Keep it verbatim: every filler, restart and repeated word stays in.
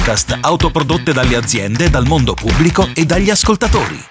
podcast autoprodotte dalle aziende, dal mondo pubblico e dagli ascoltatori.